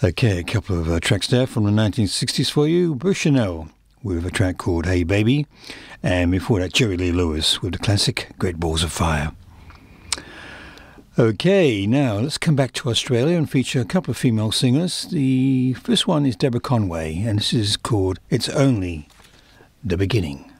Okay, a couple of tracks there from the 1960s for you. Bruce Chanel with a track called Hey Baby, and before that Jerry Lee Lewis with the classic Great Balls of Fire. Okay, now let's come back to Australia and feature a couple of female singers. The first one is Deborah Conway, and this is called It's Only the Beginning.